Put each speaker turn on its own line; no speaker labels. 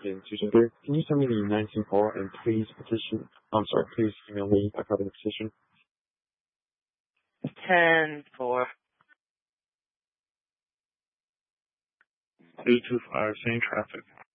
in 223. Can you send me the 19-4 and please email me a copy of the petition?
10-4.
225, same traffic.